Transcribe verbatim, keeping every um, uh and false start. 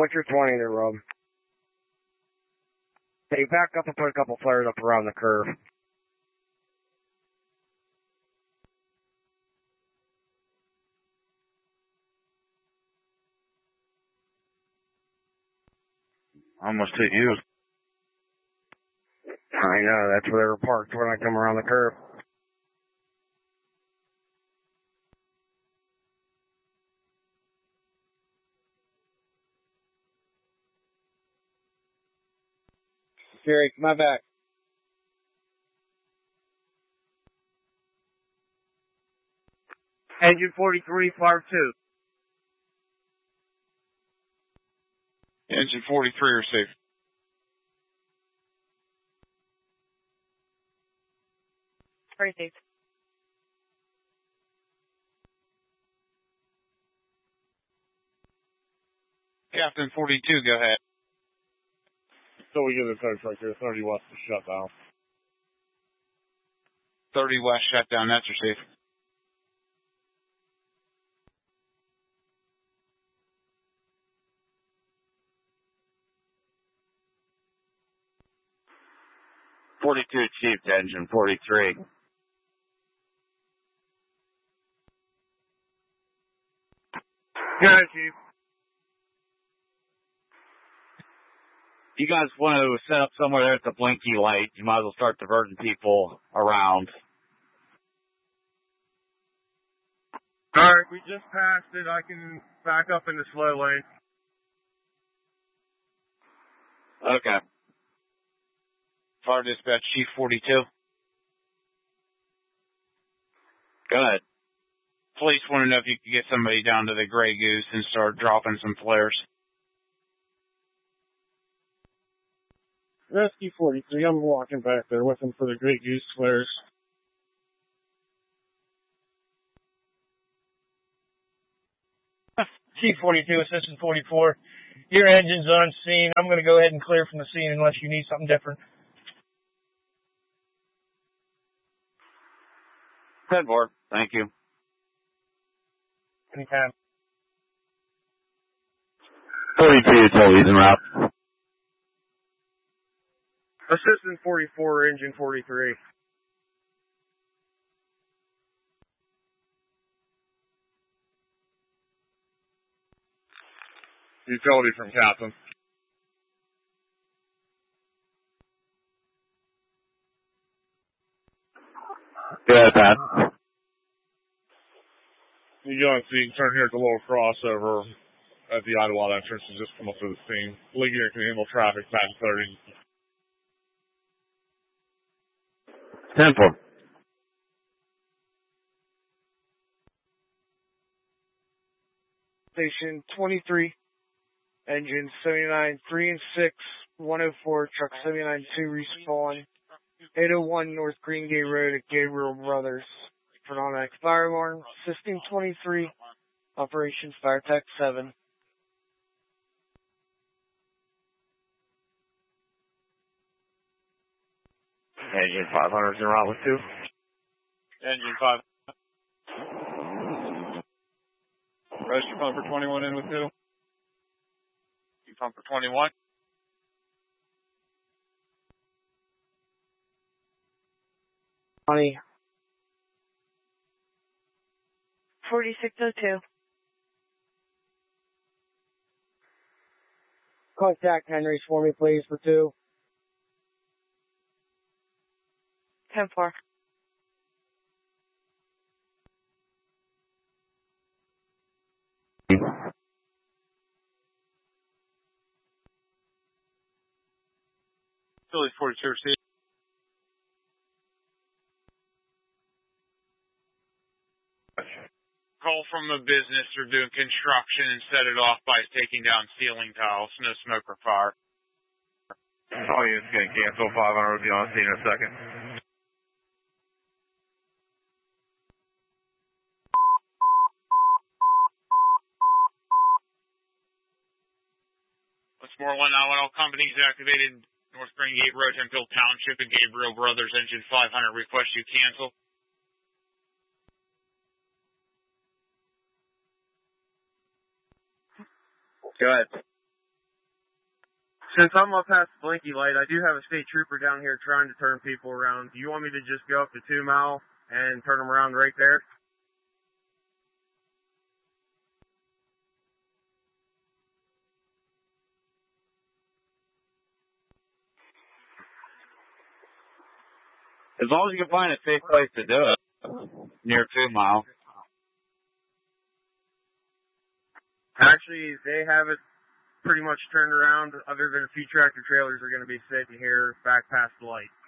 What's your twenty there, Rob? Hey, back up and put a couple flares up around the curve. Almost hit you. I know, that's where they were parked when I come around the curve. Jerry, my back. Engine forty-three, fire two. Engine forty-three are safe. Very safe. Captain forty-two, go ahead. So we get the coach right there, thirty west to shut down. thirty west shut down, that's your safe. forty-two Chief to engine forty-three. Good, Chief. You guys want to set up somewhere there at the blinky light, you might as well start diverting people around. Alright, we just passed it. I can back up in the slow lane. Okay. Fire dispatch, Chief forty-two. Go ahead. Police want to know if you could get somebody down to the Grey Goose and start dropping some flares. Rescue forty-three, I'm walking back there with him for the Great Goose flares. Chief forty-two, Assistant forty-four. Your engine's on scene. I'm going to go ahead and clear from the scene unless you need something different. ten four, thank you. Anytime. forty-two, Tully's en route. Assistant forty-four, engine forty-three. Utility from Captain. Yeah, Pat. You go and see, turn here at the little crossover at the Idlewild entrance and just come up to the scene. Legionnaire can handle traffic, Pat thirty. ten four. Station twenty-three, engine seventy-nine, three and six, one oh four, truck seventy-nine two, respawn, eight oh one North Green Gate Road at Gabriel Brothers. For non-X fire alarm, System twenty-three, Operations Fire Tech seven. Engine five hundred is en route with two. Engine five. Rescue pump for twenty-one in with two. You pump for twenty-one. Honey. forty-six oh two. Contact Henry's for me, please, for two. ten four. Philly forty-two, see. Call from a business or doing construction and set it off by taking down ceiling tiles. No smoke or fire. Oh, you're going to cancel five hundred. Will be on scene in a second. Westmore one nine one, all companies activated North Green Gate Road, Hemphill Township, and Gabriel Brothers, engine five hundred. Request you cancel. Go ahead. Since I'm up past the blinky light, I do have a state trooper down here trying to turn people around. Do you want me to just go up to two mile and turn them around right there? As long as you can find a safe place to do it, near two mile. Actually, they have it pretty much turned around, other than a few tractor trailers are going to be sitting here back past the light.